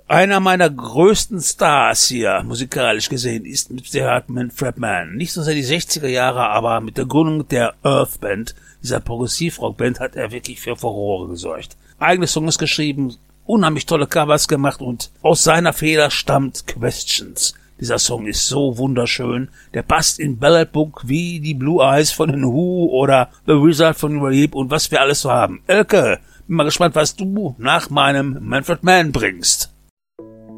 Einer meiner größten Stars hier, musikalisch gesehen, ist mit der Manfred Mann. Nicht so seit die 60er Jahre, aber mit der Gründung der Earth Band, dieser Progressivrock-Band, hat er wirklich für Furore gesorgt. Eigene Songs geschrieben, unheimlich tolle Covers gemacht und aus seiner Feder stammt Questions. Dieser Song ist so wunderschön, der passt in Ballad Book wie die Blue Eyes von den Who oder The Wizard von Rape und was wir alles so haben. Elke, bin mal gespannt, was du nach meinem Manfred Mann bringst.